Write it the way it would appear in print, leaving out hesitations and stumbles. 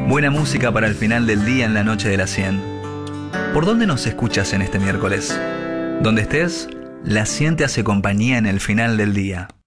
Buena música para el final del día en la noche de la 100. ¿Por dónde nos escuchas en este miércoles? Donde estés, la 100 te hace compañía en el final del día.